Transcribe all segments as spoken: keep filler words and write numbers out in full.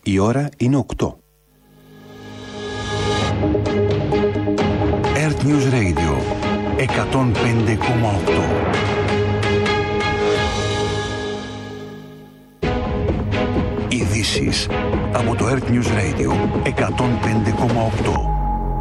Η ώρα είναι οκτώ. Earth News Radio εκατόν πέντε κόμμα οκτώ. Ειδήσεις από το Earth News Radio εκατόν πέντε κόμμα οκτώ.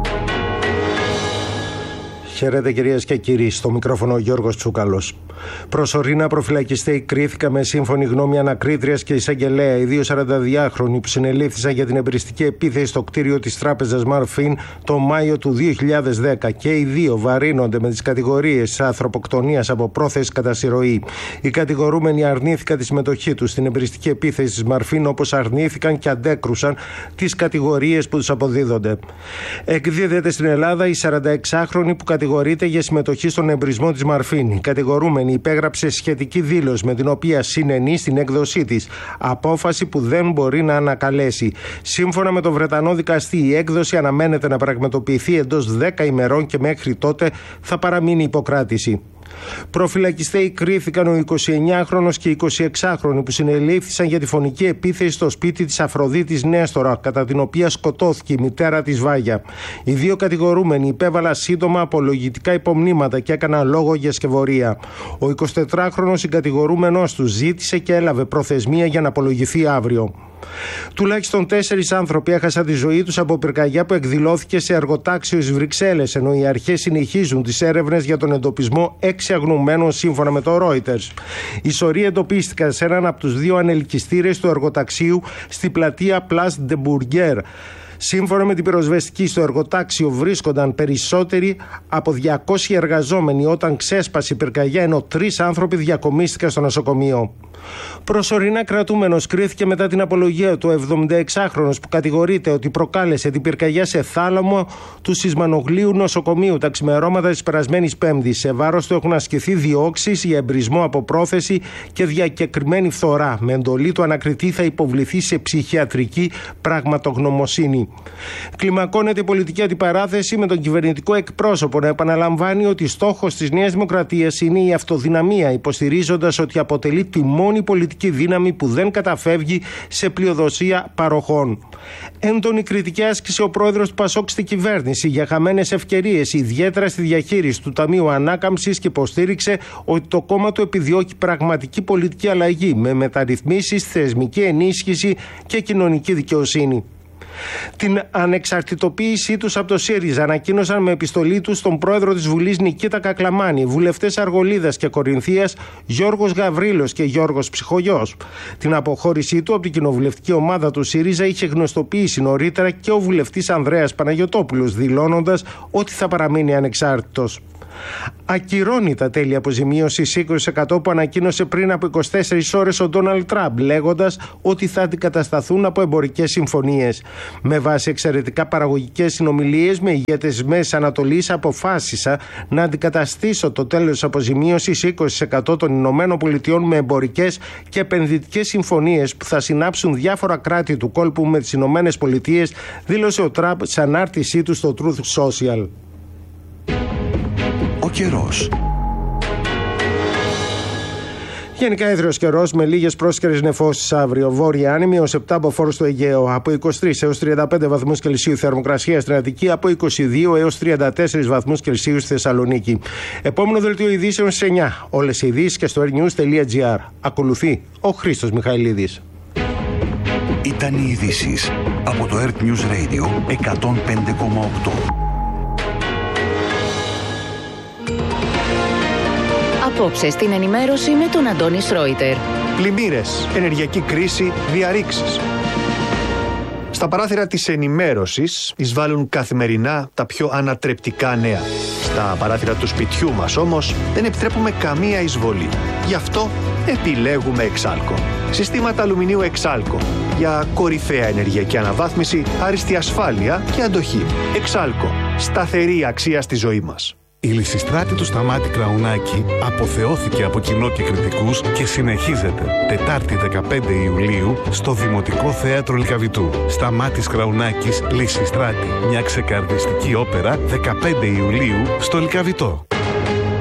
Χαίρετε κυρίες και κύριοι, στο μικρόφωνο ο Γιώργος Τσούκαλος. Προσωρινά προφυλακιστέοι κρίθηκαν με σύμφωνη γνώμη ανακρίτριας και εισαγγελέα οι δύο σαρανταδυάχρονοι που συνελήφθησαν για την εμπριστική επίθεση στο κτίριο της τράπεζας Μαρφίν το Μάιο του δύο χιλιάδες δέκα. Και οι δύο βαρύνονται με τις κατηγορίες ανθρωποκτονίας από πρόθεση κατά συρροή. Οι κατηγορούμενοι αρνήθηκαν τη συμμετοχή τους στην εμπριστική επίθεση της Μαρφίν, όπως αρνήθηκαν και αντέκρουσαν τις κατηγορίες που τους αποδίδονται. Εκδίδεται στην Ελλάδα η σαρανταεξάχρονη που κατηγορείται για συμμετοχή στον εμπρισμό της Μαρφίν. Η κατηγορούμενη υπέγραψε σχετική δήλωση με την οποία συνενεί στην έκδοσή της, απόφαση που δεν μπορεί να ανακαλέσει. Σύμφωνα με τον Βρετανό δικαστή, η έκδοση αναμένεται να πραγματοποιηθεί εντός δέκα ημερών και μέχρι τότε θα παραμείνει υποκράτηση. Προφυλακιστέοι κρίθηκαν ο εικοσιεννιάχρονος και εικοσιεξάχρονοι που συνελήφθησαν για τη φωνική επίθεση στο σπίτι της Αφροδίτης Νέστορα, κατά την οποία σκοτώθηκε η μητέρα της Βάγια. Οι δύο κατηγορούμενοι υπέβαλαν σύντομα απολογητικά υπομνήματα και έκαναν λόγο για σκευωρία. Ο εικοσιτετράχρονος συγκατηγορούμενος του ζήτησε και έλαβε προθεσμία για να απολογηθεί αύριο. Τουλάχιστον τέσσερις άνθρωποι έχασαν τη ζωή τους από πυρκαγιά που εκδηλώθηκε σε εργοτάξιο στις Βρυξέλλες, ενώ οι αρχές συνεχίζουν τις έρευνες για τον εντοπισμό έξι αγνοωμένων σύμφωνα με το Reuters. Οι σωροί εντοπίστηκαν σε έναν από τους δύο ανελκυστήρες του εργοταξίου στη πλατεία Place de Bourget. Σύμφωνα με την πυροσβεστική, στο εργοτάξιο βρίσκονταν περισσότεροι από διακόσιοι εργαζόμενοι όταν ξέσπασε η πυρκαγιά, ενώ τρεις άνθρωποι διακομίστηκαν στο νοσοκομείο. Προσωρινά κρατούμενος κρίθηκε μετά την απολογία του εβδομηνταεξάχρονος που κατηγορείται ότι προκάλεσε την πυρκαγιά σε θάλαμο του Σισμανογλίου νοσοκομείου τα ξημερώματα της περασμένης Πέμπτης. Σε βάρος του έχουν ασκηθεί διώξεις για εμπρισμό από πρόθεση και διακεκριμένη φθορά. Με εντολή του ανακριτή θα υποβληθεί σε ψυχιατρική πραγματογνωμοσύνη. Κλιμακώνεται η πολιτική αντιπαράθεση με τον κυβερνητικό εκπρόσωπο να επαναλαμβάνει ότι στόχος της Νέας Δημοκρατίας είναι η αυτοδυναμία, υποστηρίζοντας ότι αποτελεί τη μόνη πολιτική δύναμη που δεν καταφεύγει σε πλειοδοσία παροχών. Έντονη κριτική άσκησε ο πρόεδρος του Πασόκ στην κυβέρνηση για χαμένες ευκαιρίες, ιδιαίτερα στη διαχείριση του Ταμείου Ανάκαμψης, και υποστήριξε ότι το κόμμα του επιδιώκει πραγματική πολιτική αλλαγή με μεταρρυθμίσεις, θεσμική ενίσχυση και κοινωνική δικαιοσύνη. Την ανεξαρτητοποίησή τους από το ΣΥΡΙΖΑ ανακοίνωσαν με επιστολή τους στον πρόεδρο της Βουλής Νικήτα Κακλαμάνη, βουλευτές Αργολίδας και Κορινθίας Γιώργος Γαβρίλος και Γιώργος Ψυχογιός. Την αποχώρησή του από την κοινοβουλευτική ομάδα του ΣΥΡΙΖΑ είχε γνωστοποιήσει νωρίτερα και ο βουλευτής Ανδρέας Παναγιωτόπουλος, δηλώνοντας ότι θα παραμείνει ανεξάρτητος. Ακυρώνει τα τέλη αποζημίωσης είκοσι τοις εκατό που ανακοίνωσε πριν από είκοσι τέσσερις ώρες ο Ντόναλντ Τραμπ, λέγοντας ότι θα αντικατασταθούν από εμπορικές συμφωνίες. Με βάση εξαιρετικά παραγωγικές συνομιλίες με ηγέτες της Μέσης Ανατολής, αποφάσισα να αντικαταστήσω το τέλος της αποζημίωσης είκοσι τοις εκατό των Ηνωμένων Πολιτειών με εμπορικές και επενδυτικές συμφωνίες που θα συνάψουν διάφορα κράτη του κόλπου με τις Ηνωμένες Πολιτείες, δήλωσε ο Τραμπ σε ανάρτησή του στο Truth Social. Ο καιρός. Γενικά έθριος καιρός με λίγες πρόσκαιρες νεφώσεις αύριο. Βόρεια άνεμη ως επτά μποφόρ στο Αιγαίο. Από είκοσι τρεις έως τριάντα πέντε βαθμούς Κελσίου θερμοκρασία στην Αττική. Από είκοσι δύο έως τριάντα τέσσερις βαθμούς Κελσίου στη Θεσσαλονίκη. Επόμενο δελτίο ειδήσεων στις εννιά. Όλες οι ειδήσεις και στο airnews τελεία gr. Ακολουθεί ο Χρήστος Μιχαηλίδης. Ήταν οι ειδήσεις από το Earth News Radio εκατόν πέντε κόμμα οκτώ. Απόψε στην ενημέρωση με τον Αντώνη Σρόιτερ. Πλημμύρες, ενεργειακή κρίση, διαρρήξεις. Στα παράθυρα της ενημέρωσης εισβάλλουν καθημερινά τα πιο ανατρεπτικά νέα. Στα παράθυρα του σπιτιού μας όμως δεν επιτρέπουμε καμία εισβολή. Γι' αυτό επιλέγουμε Εξάλκο. Συστήματα αλουμινίου Εξάλκο για κορυφαία ενεργειακή αναβάθμιση, άριστη ασφάλεια και αντοχή. Εξάλκο. Σταθερή αξία στη ζωή μας. Η Λυσιστράτη του Σταμάτη Κραουνάκη αποθεώθηκε από κοινό και κριτικούς και συνεχίζεται Τετάρτη δεκαπέντε Ιουλίου στο Δημοτικό Θέατρο Λυκαβητού. Σταμάτης Κραουνάκης, Λυσιστράτη. Μια ξεκαρδιστική όπερα δεκαπέντε Ιουλίου στο Λυκαβητό.